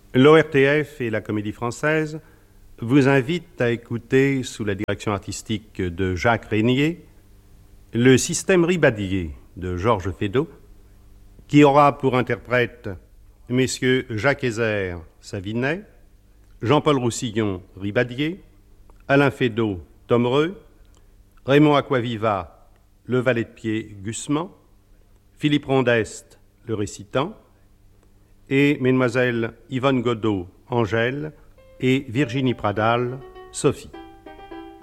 L'ORTF et la Comédie Française vous invitent à écouter, sous la direction artistique de Jacques Régnier, le système Ribadier de Georges Feydeau, qui aura pour interprètes messieurs Jacques Hézard, Savinet, Jean-Paul Roussillon, Ribadier, Alain Feydeau, Thomereux, Raymond Acquaviva, le valet de pied, Gusman, Philippe Rondest, le récitant, et mesdemoiselles Yvonne Godot, Angèle, et Virginie Pradal, Sophie.